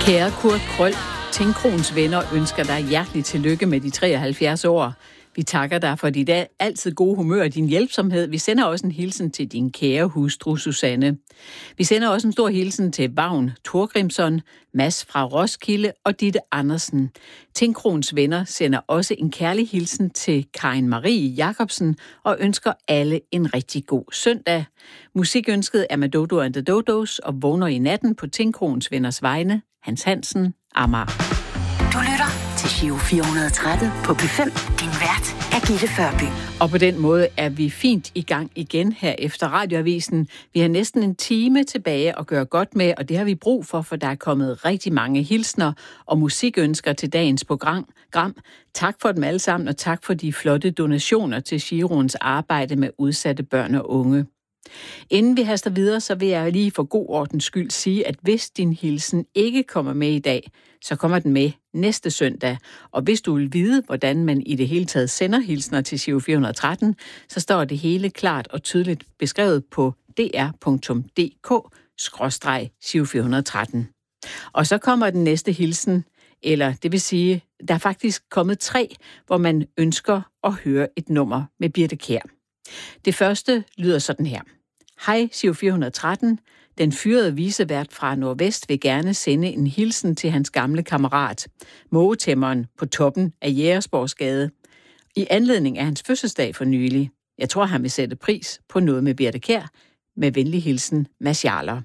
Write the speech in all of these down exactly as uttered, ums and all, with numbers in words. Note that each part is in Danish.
Kære Kurt Krøll, Tinkroens venner ønsker dig hjertelig tillykke med de treoghalvfjerds år. Vi takker dig for dit altid gode humør og din hjælpsomhed. Vi sender også en hilsen til din kære hustru Susanne. Vi sender også en stor hilsen til Vagn Thorgrimsson, Mads fra Roskilde og Ditte Andersen. Tinkroens venner sender også en kærlig hilsen til Karin Marie Jacobsen og ønsker alle en rigtig god søndag. Musikønsket er med Dodo and the Dodos og vågner i natten på Tinkroens venners vegne. Hans Hansen, Amager. Du lytter til Giro fire hundrede og tretten på P fem. Din vært er Gitte Førby. Og på den måde er vi fint i gang igen her efter Radioavisen. Vi har næsten en time tilbage at gøre godt med, og det har vi brug for, for der er kommet rigtig mange hilsner og musikønsker til dagens program. Tak for dem alle sammen, og tak for de flotte donationer til Giroens arbejde med udsatte børn og unge. Inden vi haster videre, så vil jeg lige for god ordens skyld sige, at hvis din hilsen ikke kommer med i dag, så kommer den med næste søndag. Og hvis du vil vide, hvordan man i det hele taget sender hilsner til Giro fire hundrede og tretten, så står det hele klart og tydeligt beskrevet på d r punktum d k skråstreg Giro fire hundrede og tretten. Og så kommer den næste hilsen, eller det vil sige, der er faktisk kommet tre, hvor man ønsker at høre et nummer med Birthe Kjær. Det første lyder sådan her. Hej Giro fire hundrede og tretten. Den fyrede vicevært fra Nordvest vil gerne sende en hilsen til hans gamle kammerat, mågetæmmeren på toppen af Jægersborgsgade, i anledning af hans fødselsdag for nylig. Jeg tror, han vil sætte pris på noget med Birthe Kjær. Med venlig hilsen, Mads Jarler.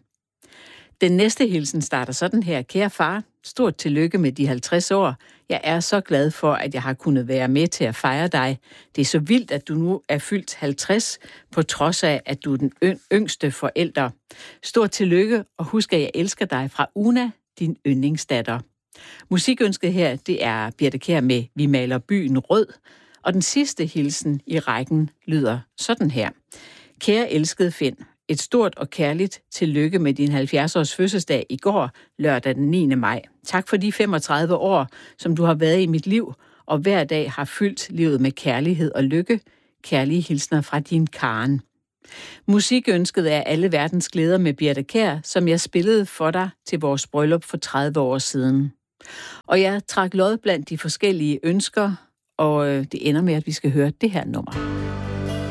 Den næste hilsen starter sådan her. Kære far, stort tillykke med de halvtreds år. Jeg er så glad for, at jeg har kunnet være med til at fejre dig. Det er så vildt, at du nu er fyldt halvtreds, på trods af, at du er den yngste forælder. Stort tillykke, og husk, at jeg elsker dig fra Una, din yndlingsdatter. Musikønsket her, det er Birthe Kjær med Vi maler byen rød. Og den sidste hilsen i rækken lyder sådan her. Kære elskede Finn, et stort og kærligt tillykke med din halvfjerds-års fødselsdag i går, lørdag den niende maj. Tak for de femogtredive år, som du har været i mit liv, og hver dag har fyldt livet med kærlighed og lykke. Kærlige hilsner fra din Karen. Musikønsket er alle verdens glæder med Birthe Kjær, som jeg spillede for dig til vores bryllup for tredive år siden. Og jeg trak lod blandt de forskellige ønsker, og det ender med, at vi skal høre det her nummer.